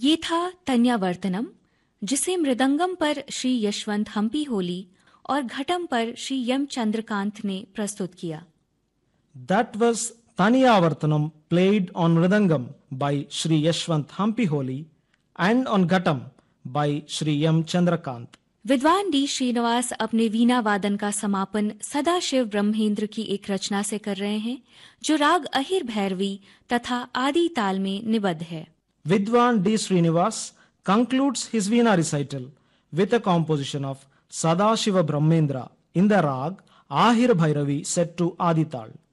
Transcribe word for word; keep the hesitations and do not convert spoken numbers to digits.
ये था तन्यावर्तनम, जिसे मृदंगम पर श्री यशवंत हम्पी होली और घटम पर श्री यम चंद्रकांत ने प्रस्तुत किया। That was Taniyavartanam played on Mridangam by Shri Yashwant Hampi Holi and on Ghatam by Shri M. Chandrakant. विद्वान डी श्रीनिवास अपने वीणा वादन का समापन सदाशिव ब्रह्मेंद्र की एक रचना से कर रहे हैं, जो राग अहिर भैरवी तथा आदि ताल में निबद्ध है। Vidwan D. Srinivas concludes his Veena recital with a composition of Sadashiva Brahmendra in the rag Ahir Bhairavi set to Adital.